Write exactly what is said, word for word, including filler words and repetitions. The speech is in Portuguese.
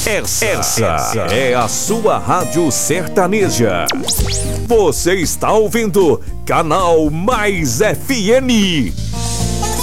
Essa, essa é a sua Rádio Sertaneja. Você está ouvindo Canal Mais F M.